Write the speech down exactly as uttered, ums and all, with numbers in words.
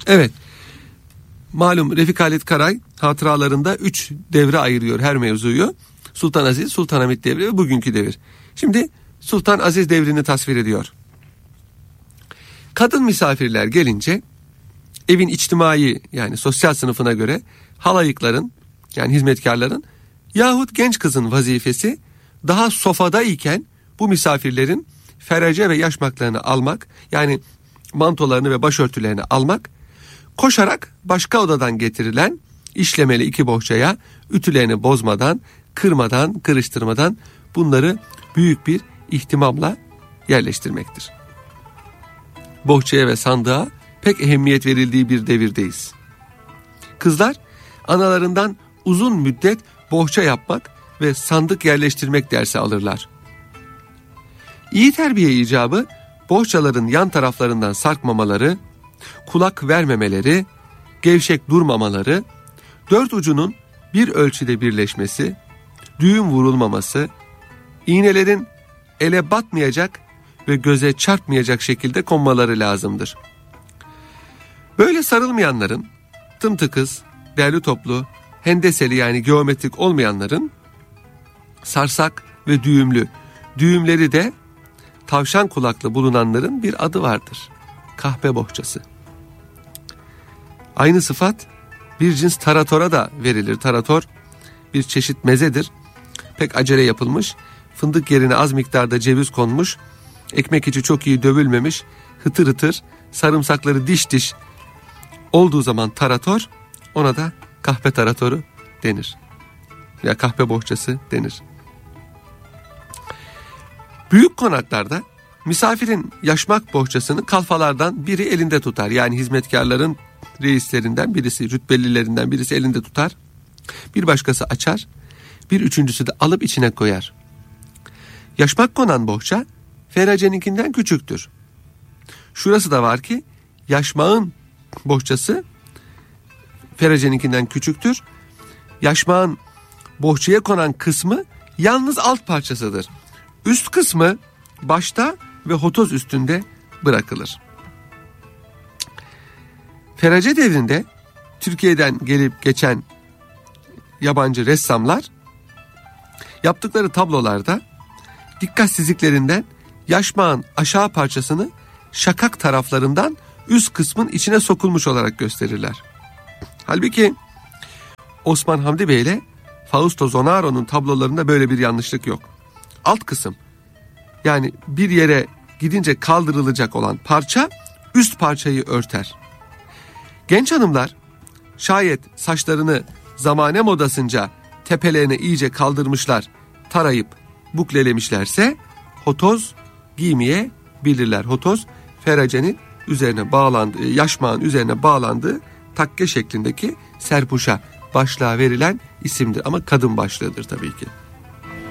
Evet. Malum Refik Halit Karay hatıralarında üç devre ayırıyor her mevzuyu. Sultan Aziz, Sultan Hamid devri ve bugünkü devir. Şimdi Sultan Aziz devrini tasvir ediyor. Kadın misafirler gelince evin içtimai yani sosyal sınıfına göre halayıkların yani hizmetkarların yahut genç kızın vazifesi daha sofada iken bu misafirlerin ferece ve yaşmaklarını almak yani mantolarını ve başörtülerini almak, koşarak başka odadan getirilen işlemeli iki bohçaya ütülerini bozmadan, kırmadan, kırıştırmadan bunları büyük bir ihtimamla yerleştirmektir. Bohçaya ve sandığa pek ehemmiyet verildiği bir devirdeyiz. Kızlar analarından uzun müddet bohça yapmak ve sandık yerleştirmek dersi alırlar. İyi terbiye icabı bohçaların yan taraflarından sarkmamaları, kulak vermemeleri, gevşek durmamaları, dört ucunun bir ölçüde birleşmesi, düğüm vurulmaması, iğnelerin ele batmayacak ve göze çarpmayacak şekilde konmaları lazımdır. Böyle sarılmayanların, tımtıkız, derli toplu, hendeseli yani geometrik olmayanların, sarsak ve düğümlü, düğümleri de tavşan kulaklı bulunanların bir adı vardır. Kahpe bohçası. Aynı sıfat bir cins taratora da verilir. Tarator bir çeşit mezedir. Pek acele yapılmış, fındık yerine az miktarda ceviz konmuş, ekmek içi çok iyi dövülmemiş, hıtır hıtır, sarımsakları diş diş olduğu zaman tarator, ona da kahpe taratoru denir. Ya kahpe bohçası denir. Büyük konaklarda misafirin yaşmak bohçasını kalfalardan biri elinde tutar. Yani hizmetkarların reislerinden birisi, rütbelilerinden birisi elinde tutar. Bir başkası açar, bir üçüncüsü de alıp içine koyar. Yaşmak konan bohça feraceninkinden küçüktür. Şurası da var ki yaşmağın bohçası feraceninkinden küçüktür. Yaşmağın bohçaya konan kısmı yalnız alt parçasıdır. Üst kısmı başta ve hotoz üstünde bırakılır. Ferace devrinde Türkiye'den gelip geçen yabancı ressamlar yaptıkları tablolarda dikkatsizliklerinden yaşmağın aşağı parçasını şakak taraflarından üst kısmın içine sokulmuş olarak gösterirler. Halbuki Osman Hamdi Bey ile Fausto Zonaro'nun tablolarında böyle bir yanlışlık yok. Alt kısım yani bir yere gidince kaldırılacak olan parça üst parçayı örter. Genç hanımlar şayet saçlarını zamane modasınca tepelerine iyice kaldırmışlar, tarayıp buklelemişlerse hotoz giymeye bilirler. Hotoz feracenin üzerine bağlandığı, yaşmağın üzerine bağlandığı takke şeklindeki serpuşa, başlığa verilen isimdir ama kadın başlığıdır tabii ki.